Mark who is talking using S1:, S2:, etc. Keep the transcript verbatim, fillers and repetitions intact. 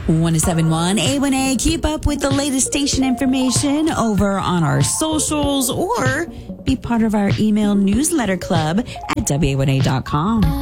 S1: one oh seven point one A one A. Keep up with the latest station information over on our socials or be part of our email newsletter club at W A one A dot com.